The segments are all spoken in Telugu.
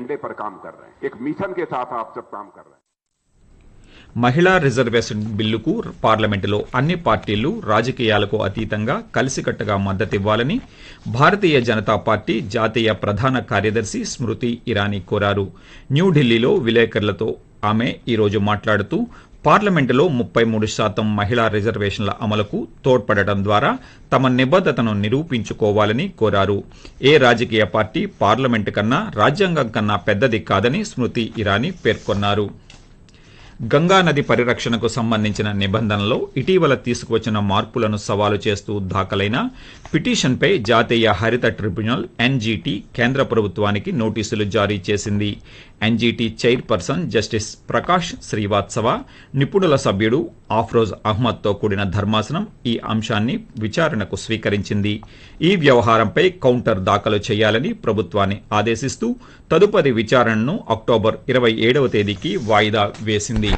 एजेंडे पर काम कर रहे हैं, एक मिशन के साथ आप सब काम कर रहे हैं। మహిళా రిజర్వేషన్ బిల్లుకు పార్లమెంటులో అన్ని పార్టీలు రాజకీయాలకు అతీతంగా కలిసికట్టుగా మద్దతివ్వాలని భారతీయ జనతా పార్టీ జాతీయ ప్రధాన కార్యదర్శి స్మృతి ఇరానీ కోరారు. న్యూఢిల్లీలో విలేకరులతో ఆమె ఈరోజు మాట్లాడుతూ పార్లమెంటులో 33% మహిళా రిజర్వేషన్ల అమలుకు తోడ్పడటం ద్వారా తమ నిబద్దతను నిరూపించుకోవాలని కోరారు. ఏ రాజకీయ పార్టీ పార్లమెంటు కన్నా రాజ్యాంగం కన్నా పెద్దది కాదని స్మృతి ఇరానీ పేర్కొన్నారు. గంగానది పరిరక్షణకు సంబంధించిన నిబంధనలో ఇటీవల తీసుకువచ్చిన మార్పులను సవాలు చేస్తూ దాఖలైన పిటిషన్పై జాతీయ హరిత ట్రిబ్యునల్ ఎన్జీటీ కేంద్ర ప్రభుత్వానికి నోటీసులు జారీ చేసింది. NGT chairperson justice Prakash Srivastava, నిపుణుల సభ్యుడు ఆఫ్రోజ్ అహ్మద్తో కూడిన ధర్మాసనం ఈ అంశాన్ని విచారణకు స్వీకరించింది. ఈ వ్యవహారంపై కౌంటర్ దాఖలు చేయాలని ప్రభుత్వాన్ని ఆదేశిస్తూ తదుపరి విచారణను అక్టోబర్ 27వ తేదీకి వాయిదా వేసింది.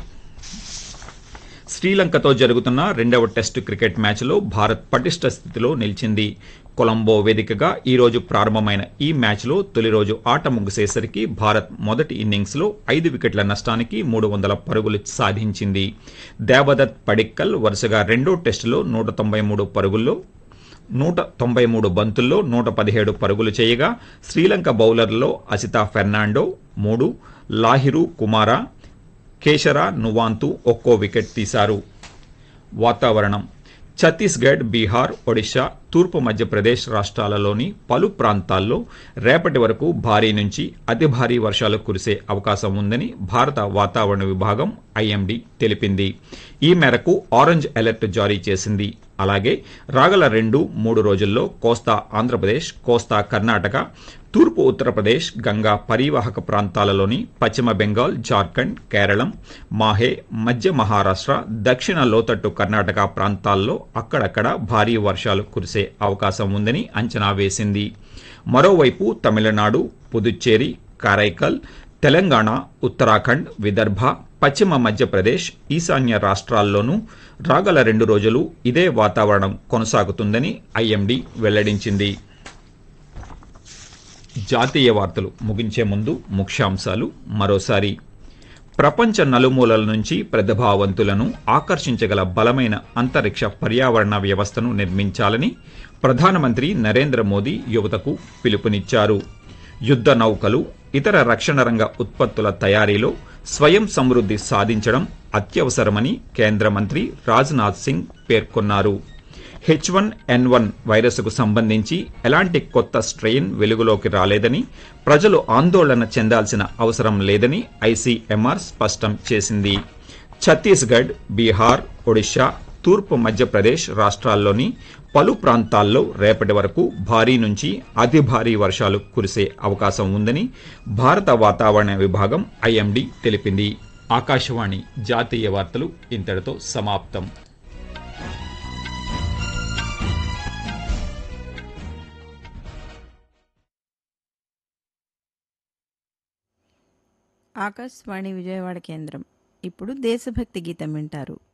శ్రీలంకతో జరుగుతున్న రెండవ టెస్టు క్రికెట్ మ్యాచ్లో భారత్ పటిష్ట స్థితిలో నిలిచింది. కొలంబో వేదికగా ఈ రోజు ప్రారంభమైన ఈ మ్యాచ్లో తొలి రోజు ఆట ముగిసేసరికి భారత్ మొదటి ఇన్నింగ్స్లో 5 వికెట్ల నష్టానికి 300 పరుగులు సాధించింది. దేవదత్ పడిక్కల్ వరుసగా రెండో టెస్టులో 193 పరుగుల్లో 193 బంతుల్లో 117 పరుగులు చేయగా శ్రీలంక బౌలర్లలో అసితా ఫెర్నాండో 3, లాహిరు కుమారా, కేశరా నువాంతు ఒక్కో వికెట్ తీశారు. వాతావరణం ఛత్తీస్గఢ్, బీహార్, ఒడిశా, తూర్పు మధ్యప్రదేశ్ రాష్ట్రాలలోని పలు ప్రాంతాల్లో రేపటి వరకు భారీ నుంచి అతి భారీ వర్షాలు కురిసే అవకాశం ఉందని భారత వాతావరణ విభాగం ఐఎండీ తెలిపింది. ఈ మేరకు ఆరెంజ్ అలర్ట్ జారీ చేసింది. అలాగే రాగల 2-3 రోజుల్లో కోస్తా ఆంధ్రప్రదేశ్, కోస్తా కర్ణాటక, తూర్పు ఉత్తరప్రదేశ్, గంగా పరివాహక ప్రాంతాలలోని పశ్చిమ బెంగాల్, జార్ఖండ్, కేరళం, మాహే, మధ్య మహారాష్ట్ర, దక్షిణ లోతట్టు కర్ణాటక ప్రాంతాల్లో అక్కడక్కడ భారీ వర్షాలు కురిసే అవకాశం ఉందని అంచనా వేసింది. మరోవైపు తమిళనాడు, పుదుచ్చేరి, కారైకల్, తెలంగాణ, ఉత్తరాఖండ్, విదర్భ, పశ్చిమ మధ్యప్రదేశ్, ఈశాన్య రాష్ట్రాల్లోనూ రాగల 2 రోజులు ఇదే వాతావరణం కొనసాగుతుందని ఐఎండీ వెల్లడించింది. జాతీయ వార్తలు ముగించే ముందు ముఖ్యాంశాలు మరోసారి. ప్రపంచ నలుమూలల నుంచి ప్రతిభావంతులను ఆకర్షించగల బలమైన అంతరిక్ష పర్యావరణ వ్యవస్థను నిర్మించాలని ప్రధానమంత్రి నరేంద్ర మోదీ యువతకు పిలుపునిచ్చారు. యుద్ధ నౌకలు, ఇతర రక్షణ రంగ ఉత్పత్తుల తయారీలో స్వయం సమృద్ధి సాధించడం అత్యవసరమని కేంద్ర మంత్రి రాజ్నాథ్ సింగ్ పేర్కొన్నారు. H1N1 వైరస్కు సంబంధించి ఎలాంటి కొత్త స్ట్రెయిన్ వెలుగులోకి రాలేదని, ప్రజలు ఆందోళన చెందాల్సిన అవసరం లేదని ఐసీఎంఆర్ స్పష్టం చేసింది. ఛత్తీస్గఢ్, బీహార్, ఒడిశా, తూర్పు మధ్యప్రదేశ్ రాష్ట్రాల్లోని పలు ప్రాంతాల్లో రేపటి వరకు భారీ నుంచి అతి భారీ వర్షాలు కురిసే అవకాశం ఉందని భారత వాతావరణ విభాగం ఐఎండీ తెలిపింది. ఆకాశవాణి జాతీయ వార్తలు ఇంతటితో సమాప్తం. ఆకాశవాణి విజయవాడ కేంద్రం. ఇప్పుడు దేశభక్తి గీతం వింటారు.